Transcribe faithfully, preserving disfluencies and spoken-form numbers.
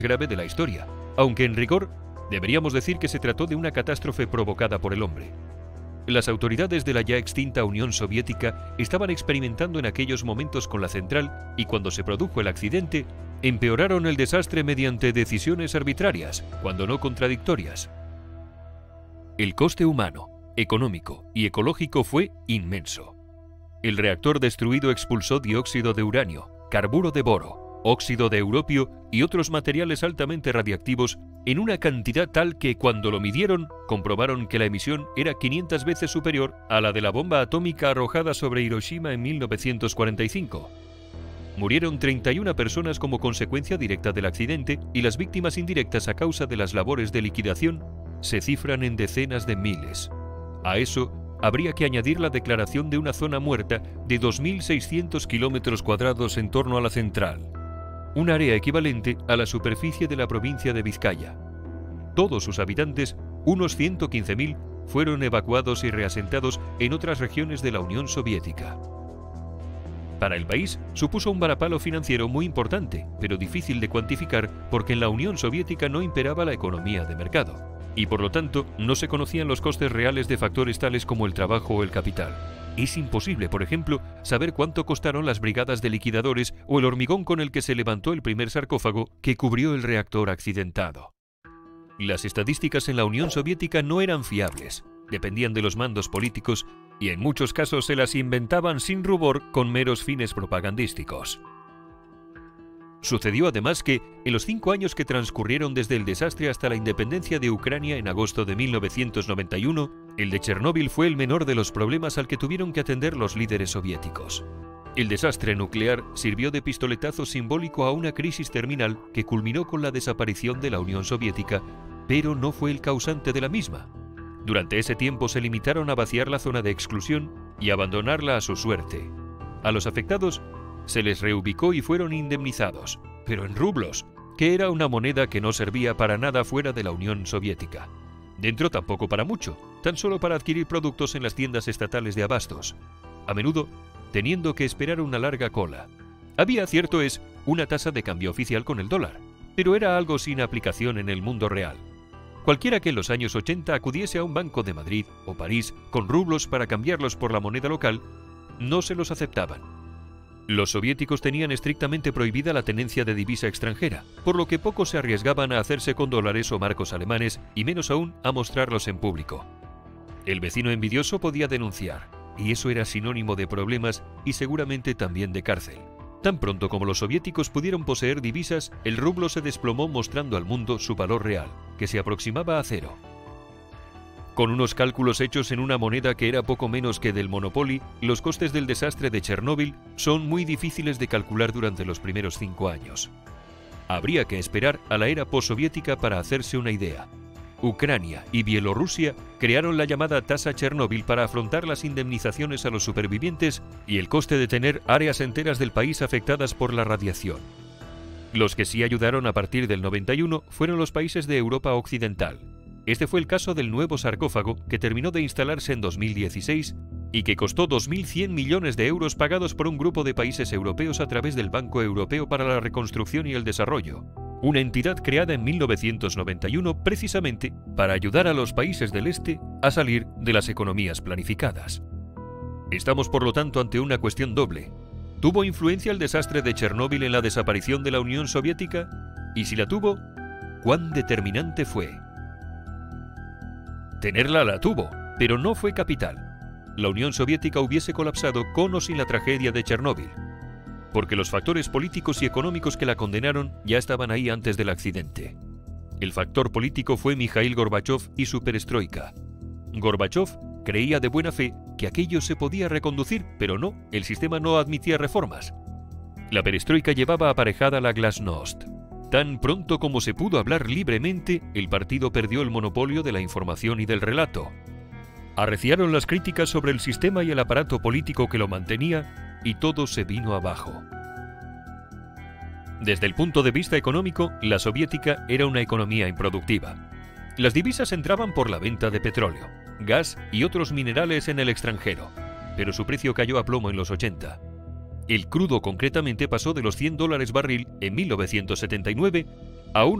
grave de la historia, aunque en rigor deberíamos decir que se trató de una catástrofe provocada por el hombre. Las autoridades de la ya extinta Unión Soviética estaban experimentando en aquellos momentos con la central y cuando se produjo el accidente, empeoraron el desastre mediante decisiones arbitrarias, cuando no contradictorias. El coste humano, económico y ecológico fue inmenso. El reactor destruido expulsó dióxido de uranio, carburo de boro, óxido de europio y otros materiales altamente radiactivos en una cantidad tal que cuando lo midieron comprobaron que la emisión era quinientas veces superior a la de la bomba atómica arrojada sobre Hiroshima en mil novecientos cuarenta y cinco. Murieron treinta y una personas como consecuencia directa del accidente y las víctimas indirectas a causa de las labores de liquidación se cifran en decenas de miles. A eso habría que añadir la declaración de una zona muerta de dos mil seiscientos kilómetros cuadrados en torno a la central, un área equivalente a la superficie de la provincia de Vizcaya. Todos sus habitantes, unos ciento quince mil, fueron evacuados y reasentados en otras regiones de la Unión Soviética. Para el país supuso un varapalo financiero muy importante, pero difícil de cuantificar porque en la Unión Soviética no imperaba la economía de mercado, y por lo tanto no se conocían los costes reales de factores tales como el trabajo o el capital. Es imposible, por ejemplo, saber cuánto costaron las brigadas de liquidadores o el hormigón con el que se levantó el primer sarcófago que cubrió el reactor accidentado. Las estadísticas en la Unión Soviética no eran fiables, dependían de los mandos políticos y en muchos casos se las inventaban sin rubor con meros fines propagandísticos. Sucedió además que, en los cinco años que transcurrieron desde el desastre hasta la independencia de Ucrania en agosto de mil novecientos noventa y uno, el de Chernóbil fue el menor de los problemas al que tuvieron que atender los líderes soviéticos. El desastre nuclear sirvió de pistoletazo simbólico a una crisis terminal que culminó con la desaparición de la Unión Soviética, pero no fue el causante de la misma. Durante ese tiempo se limitaron a vaciar la zona de exclusión y abandonarla a su suerte. A los afectados se les reubicó y fueron indemnizados, pero en rublos, que era una moneda que no servía para nada fuera de la Unión Soviética. Dentro tampoco para mucho, tan solo para adquirir productos en las tiendas estatales de abastos, a menudo teniendo que esperar una larga cola. Había, cierto es, una tasa de cambio oficial con el dólar, pero era algo sin aplicación en el mundo real. Cualquiera que en los años ochenta acudiese a un banco de Madrid o París con rublos para cambiarlos por la moneda local, no se los aceptaban. Los soviéticos tenían estrictamente prohibida la tenencia de divisa extranjera, por lo que pocos se arriesgaban a hacerse con dólares o marcos alemanes y menos aún a mostrarlos en público. El vecino envidioso podía denunciar, y eso era sinónimo de problemas y seguramente también de cárcel. Tan pronto como los soviéticos pudieron poseer divisas, el rublo se desplomó mostrando al mundo su valor real, que se aproximaba a cero. Con unos cálculos hechos en una moneda que era poco menos que del Monopoly, los costes del desastre de Chernóbil son muy difíciles de calcular durante los primeros cinco años. Habría que esperar a la era postsoviética para hacerse una idea. Ucrania y Bielorrusia crearon la llamada tasa Chernóbil para afrontar las indemnizaciones a los supervivientes y el coste de tener áreas enteras del país afectadas por la radiación. Los que sí ayudaron a partir del noventa y uno fueron los países de Europa Occidental. Este fue el caso del nuevo sarcófago que terminó de instalarse en dos mil dieciséis y que costó dos mil cien millones de euros pagados por un grupo de países europeos a través del Banco Europeo para la Reconstrucción y el Desarrollo, una entidad creada en mil novecientos noventa y uno precisamente para ayudar a los países del este a salir de las economías planificadas. Estamos por lo tanto ante una cuestión doble. ¿Tuvo influencia el desastre de Chernóbil en la desaparición de la Unión Soviética? Y si la tuvo, ¿cuán determinante fue? Tenerla la tuvo, pero no fue capital. La Unión Soviética hubiese colapsado con o sin la tragedia de Chernóbil, porque los factores políticos y económicos que la condenaron ya estaban ahí antes del accidente. El factor político fue Mikhail Gorbachov y su perestroika. Gorbachov creía de buena fe que aquello se podía reconducir, pero no, el sistema no admitía reformas. La perestroika llevaba aparejada la glasnost. Tan pronto como se pudo hablar libremente, el partido perdió el monopolio de la información y del relato. Arreciaron las críticas sobre el sistema y el aparato político que lo mantenía, y todo se vino abajo. Desde el punto de vista económico, la soviética era una economía improductiva. Las divisas entraban por la venta de petróleo, gas y otros minerales en el extranjero, pero su precio cayó a plomo en los ochenta. El crudo concretamente pasó de los cien dólares barril en mil novecientos setenta y nueve Aún